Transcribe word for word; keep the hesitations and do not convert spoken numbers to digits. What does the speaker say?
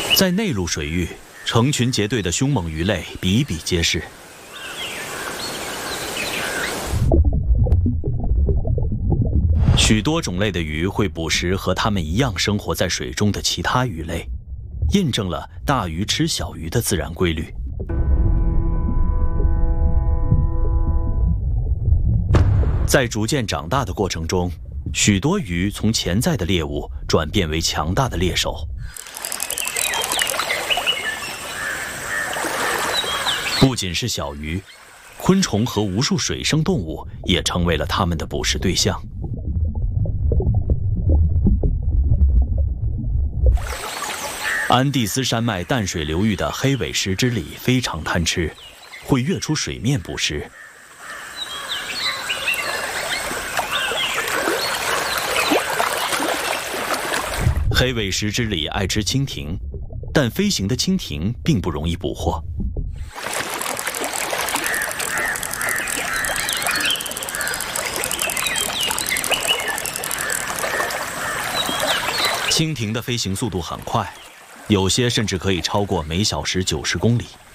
在内陆水域，成群结队的凶猛鱼类比比皆是。许多种类的鱼会捕食和它们一样生活在水中的其他鱼类，印证了大鱼吃小鱼的自然规律。在逐渐长大的过程中，许多鱼从潜在的猎物转变为强大的猎手。不仅是小鱼，昆虫和无数水生动物也成为了它们的捕食对象。安第斯山脉淡水流域的黑尾石之鲤非常贪吃，会跃出水面捕食。黑尾石之鲤爱吃蜻蜓，但飞行的蜻蜓并不容易捕获。蜻蜓的飞行速度很快，有些甚至可以超过每小时九十公里。